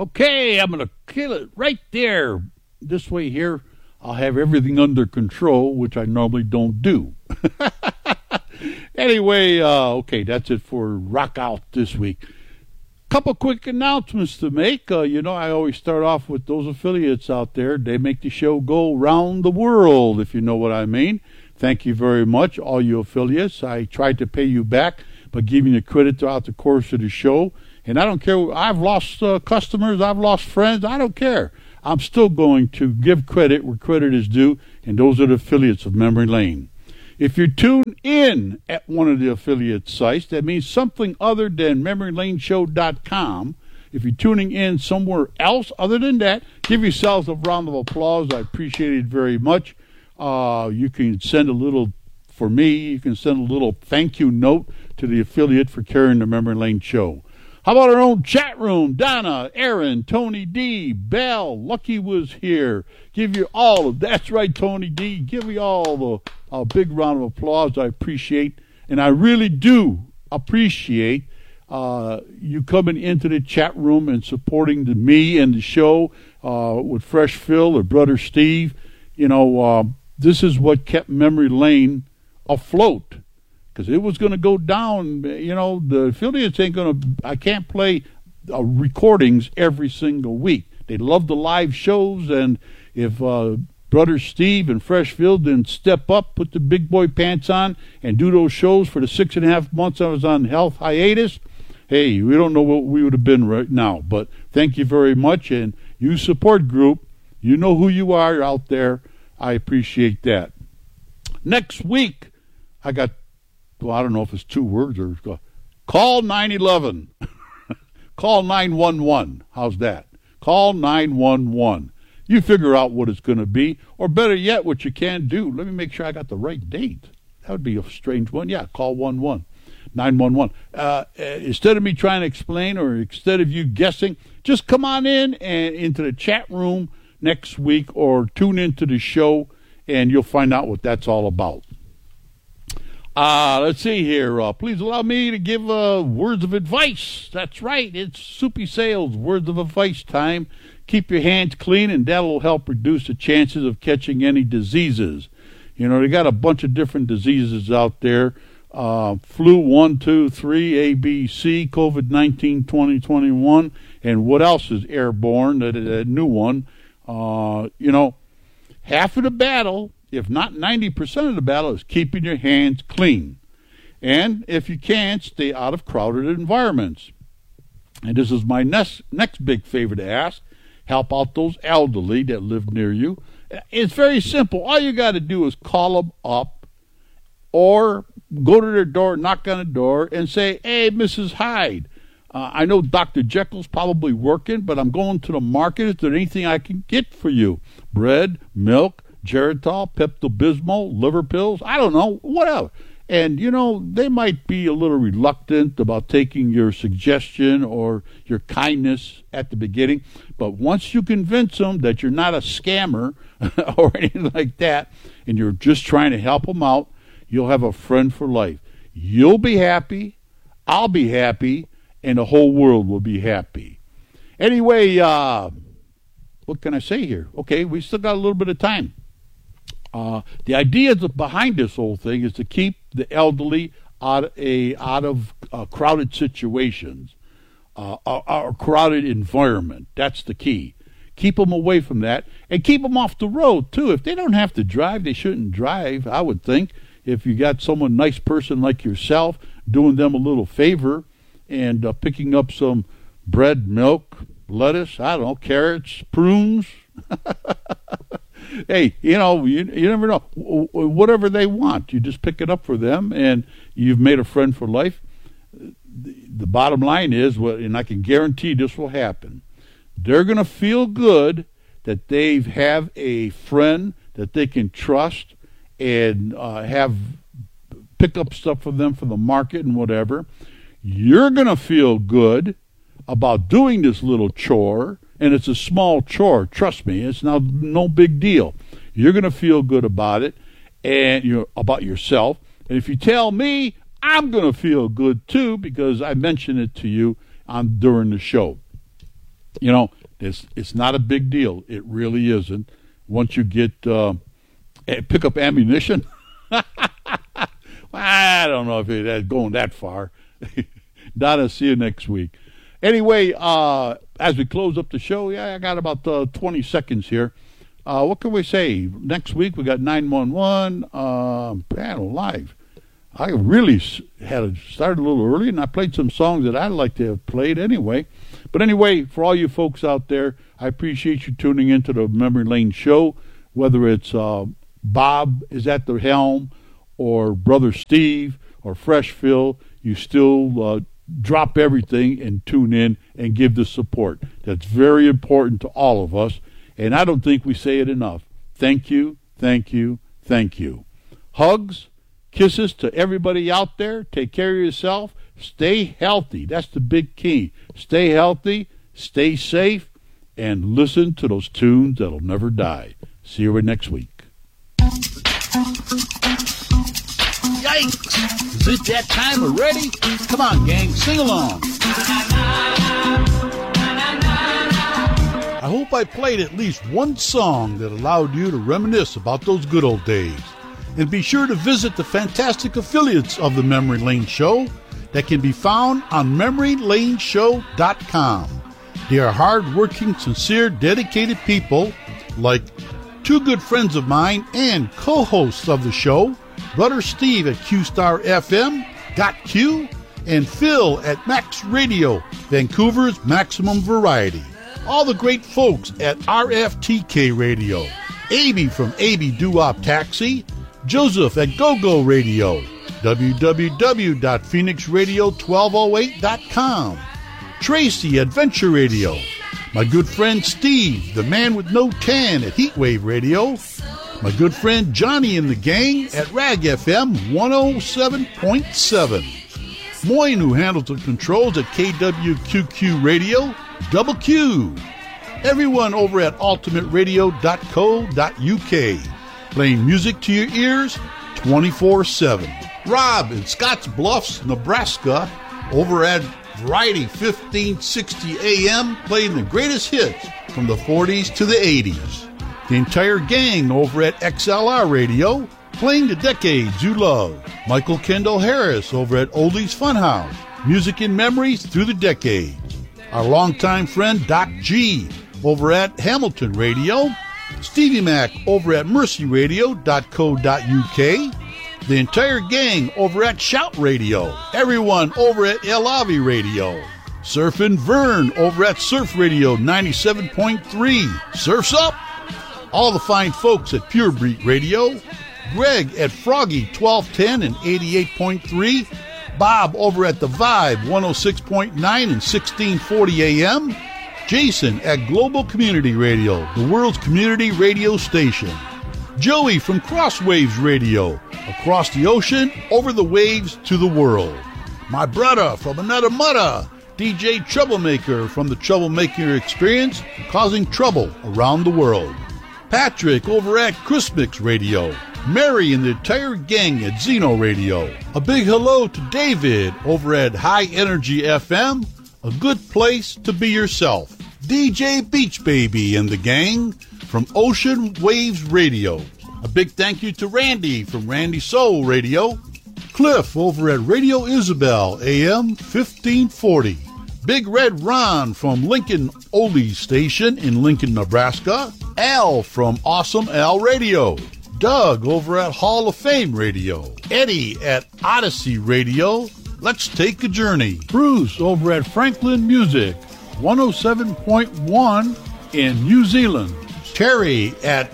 Okay, I'm going to kill it right there. This way here, I'll have everything under control, which I normally don't do. Anyway, okay, that's it for Rock Out this week. Couple quick announcements to make. I always start off with those affiliates out there. They make the show go round the world, if you know what I mean. Thank you very much, all you affiliates. I tried to pay you back by giving you credit throughout the course of the show. And I don't care. I've lost customers. I've lost friends. I don't care. I'm still going to give credit where credit is due, and those are the affiliates of Memory Lane. If you tune in at one of the affiliate sites, that means something other than MemoryLaneShow.com. If you're tuning in somewhere else other than that, give yourselves a round of applause. I appreciate it very much. You can send a little, for me, you can send a little thank you note to the affiliate for carrying the Memory Lane Show. How about our own chat room? Donna, Aaron, Tony D, Bell, Lucky was here. Give you all of, that's right, Tony D. Give you all a big round of applause. I appreciate, and I really do appreciate you coming into the chat room and supporting me and the show with Fresh Phil or Brother Steve. This is what kept Memory Lane afloat. Because it was going to go down, the affiliates ain't going to, I can't play recordings every single week. They love the live shows, and if Brother Steve and Freshfield didn't step up, put the big boy pants on, and do those shows for the 6.5 months I was on health hiatus, hey, we don't know what we would have been right now. But thank you very much, and you support group, you know who you are out there. I appreciate that. Next week, I got, I don't know if it's 2 words or call 911. Call 911. How's that? Call 911. You figure out what it's going to be, or better yet, what you can do. Let me make sure I got the right date. That would be a strange one. Yeah, call 911. Instead of me trying to explain, or instead of you guessing, just come on in and into the chat room next week, or tune into the show, and you'll find out what that's all about. Let's see here. Please allow me to give words of advice. That's right. It's Soupy Sales words of advice time. Keep your hands clean, and that'll help reduce the chances of catching any diseases. They got a bunch of different diseases out there. Flu 1, 2, 3, ABC, COVID-19 2021, and what else is airborne, that new one. Half of the battle, if not 90% of the battle, is keeping your hands clean. And if you can, stay out of crowded environments. And this is my next big favor to ask. Help out those elderly that live near you. It's very simple. All you got to do is call them up or go to their door, knock on the door, and say, hey, Mrs. Hyde, I know Dr. Jekyll's probably working, but I'm going to the market. Is there anything I can get for you? Bread, milk, Geritol, Pepto-Bismol, liver pills, I don't know, whatever. And, they might be a little reluctant about taking your suggestion or your kindness at the beginning. But once you convince them that you're not a scammer or anything like that, and you're just trying to help them out, you'll have a friend for life. You'll be happy, I'll be happy, and the whole world will be happy. Anyway, what can I say here? Okay, we still got a little bit of time. The idea behind this whole thing is to keep the elderly out of crowded situations, a crowded environment. That's the key. Keep them away from that, and keep them off the road too. If they don't have to drive, they shouldn't drive, I would think. If you got someone, nice person like yourself, doing them a little favor and picking up some bread, milk, lettuce, I don't know, carrots, prunes. Hey, you never know. Whatever they want, you just pick it up for them, and you've made a friend for life. The bottom line is, and I can guarantee this will happen, they're going to feel good that they have a friend that they can trust and pick up stuff for them for the market and whatever. You're going to feel good about doing this little chore, and it's a small chore, trust me. It's no big deal. You're going to feel good about it, and about yourself. And if you tell me, I'm going to feel good too, because I mentioned it to you during the show. You know, it's not a big deal. It really isn't. Once you get pick up ammunition, I don't know if it's going that far. Donna, see you next week. Anyway, as we close up the show, I got about 20 seconds here. What can we say? Next week we got 911 live. I really had started a little early, and I played some songs that I'd like to have played anyway. But anyway, for all you folks out there, I appreciate you tuning into the Memory Lane show, whether it's Bob is at the helm or Brother Steve or Fresh Phil. You still drop everything and tune in and give the support. That's very important to all of us, and I don't think we say it enough. Thank you, thank you, thank you. Hugs, kisses to everybody out there. Take care of yourself. Stay healthy. That's the big key. Stay healthy, stay safe, and listen to those tunes that'll never die. See you next week. Yikes! Is it that time already? Come on, gang, sing along. I hope I played at least one song that allowed you to reminisce about those good old days. And be sure to visit the fantastic affiliates of the Memory Lane Show that can be found on memorylaneshow.com. They are hard-working, sincere, dedicated people like two good friends of mine and co-hosts of the show, Brother Steve at Q-Star FM, Got Q, and Phil at Max Radio, Vancouver's Maximum Variety. All the great folks at RFTK Radio, Amy from AB Doo-Wop Taxi, Joseph at GoGo Radio, www.phoenixradio1208.com, Tracy at Venture Radio, my good friend Steve, the man with no tan at Heatwave Radio, my good friend Johnny and the gang at Rag FM 107.7, Moyne, who handles the controls at KWQQ Radio, Double Q, everyone over at ultimateradio.co.uk, playing music to your ears 24/7. Rob in Scotts Bluffs, Nebraska, over at Variety 1560 AM, playing the greatest hits from the 40s to the 80s. The entire gang over at XLR Radio, playing the decades you love. Michael Kendall Harris over at Oldies Funhouse, music and memories through the decades. Our longtime friend Doc G over at Hamilton Radio, Stevie Mac over at mercyradio.co.uk, the entire gang over at Shout Radio, everyone over at El Avi Radio, Surfin' Vern over at Surf Radio 97.3, Surf's Up, all the fine folks at Pure Beat Radio, Greg at Froggy 1210 and 88.3, Bob over at The Vibe 106.9 and 1640 AM, Jason at Global Community Radio, the world's community radio station, Joey from Crosswaves Radio, across the ocean, over the waves to the world, my brother from another mother, DJ Troublemaker from the Troublemaker Experience, causing trouble around the world, Patrick over at Chrismix Radio, Mary and the entire gang at Zeno Radio. A big hello to David over at High Energy FM, a good place to be yourself. DJ Beach Baby and the gang from Ocean Waves Radio. A big thank you to Randy from Randy Soul Radio. Cliff over at Radio Isabel AM 1540. Big Red Ron from Lincoln Oldies Station in Lincoln, Nebraska. Al from Awesome Al Radio. Doug over at Hall of Fame Radio. Eddie at Odyssey Radio. Let's take a journey. Bruce over at Franklin Music 107.1 in New Zealand. Terry at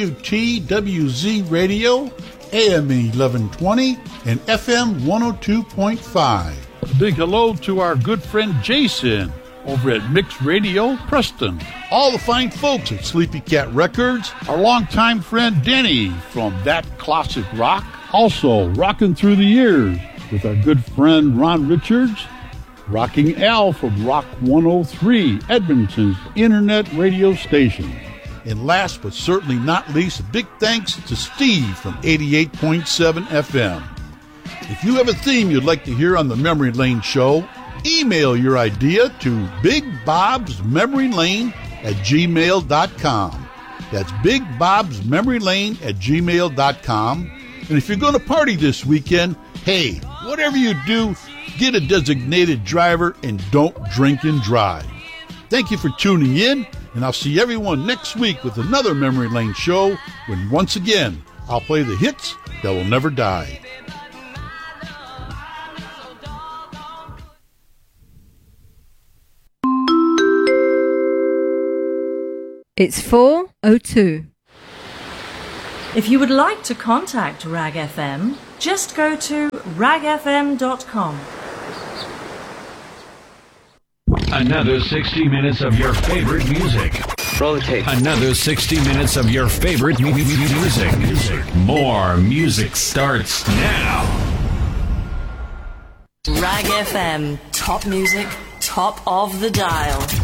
WTWZ Radio AM 1120 and FM 102.5. A big hello to our good friend Jason over at Mix Radio Preston. All the fine folks at Sleepy Cat Records. Our longtime friend Denny from That Classic Rock. Also rocking through the years with our good friend Ron Richards. Rocking Al from Rock 103, Edmonton's internet radio station. And last but certainly not least, a big thanks to Steve from 88.7 FM. If you have a theme you'd like to hear on the Memory Lane Show, Email your idea to bigbobsmemorylane@gmail.com. That's bigbobsmemorylane@gmail.com. And if you're going to party this weekend, hey, whatever you do, get a designated driver and don't drink and drive. Thank you for tuning in, and I'll see everyone next week with another Memory Lane show when once again I'll play the hits that will never die. It's 4:02. If you would like to contact Rag FM, just go to ragfm.com. Another 60 minutes of your favorite music. Roll the tape. Another 60 minutes of your favorite music. More music starts now. Rag FM, top music, top of the dial.